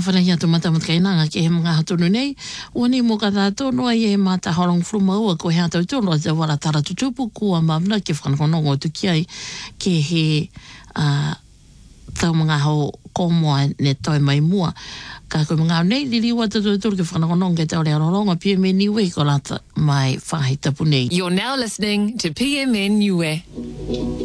whanahia tu matamat kainanga ke he mga hatunu nei. Wani mo ka tātou noa i he mata horong frumaua ko he atau tono te wara tara tutupu kua mamna ke whanakonongo tuki ai ke he tau mga hau komoa ne toi mai mua. Ka koe mga nei liliwa tatu ke whanakonongo ke tau lea roronga PMN Niue ko lata mai whahitapu nei. You're now listening to PMN Niue.